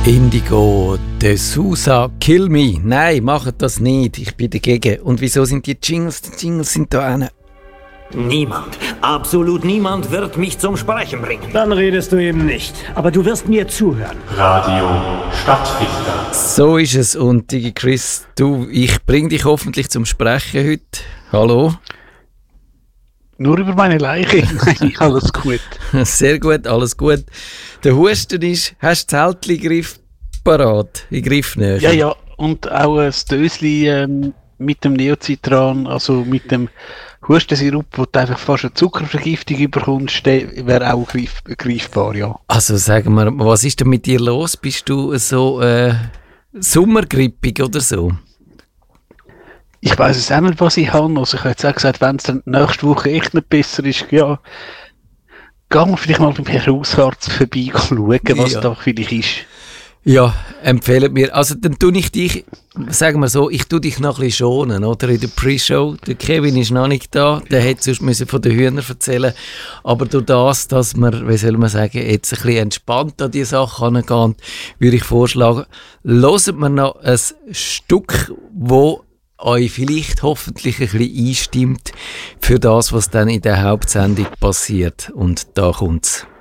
Indigo, de Sousa, Kill Me. Nein, macht das nicht. Ich bin dagegen. Und wieso sind die Jingles? Die Jingles sind da hinten. Niemand, absolut niemand wird mich zum Sprechen bringen. Dann redest du eben nicht. Aber du wirst mir zuhören. Radio Stadtfilter. So ist es. Und Digi Chris, ich bring dich hoffentlich zum Sprechen heute. Hallo? Nur über meine Leiche. Nein, alles gut. Sehr gut, alles gut. Der Husten ist, hast du das Zeltli-Griff parat, in Griffnähe? Ja, und auch ein Dösli mit dem Neocitran, also mit dem Hustensirup, wo du einfach fast eine Zuckervergiftung bekommst, der wäre auch greifbar, ja. Also sagen wir, was ist denn mit dir los? Bist du so sommergrippig oder so? Ich weiss es auch nicht, was ich habe. Also ich habe jetzt auch gesagt, wenn es dann nächste Woche echt nicht besser ist, ja, gehen wir vielleicht mal beim Herrn Hausarzt vorbei schauen, was da vielleicht ist. Ja, empfehlen mir. Also dann tue ich dich, sagen wir so, ich tue dich noch ein bisschen schonen, oder? In der Pre-Show. Der Kevin ist noch nicht da, der hätte sonst müssen von den Hühnern erzählen. Aber durch das, dass wir, wie soll man sagen, jetzt ein bisschen entspannt an die Sache herangehen, würde ich vorschlagen, hören wir noch ein Stück, wo euch vielleicht hoffentlich ein bisschen einstimmt für das, was dann in der Hauptsendung passiert. Und da kommt's.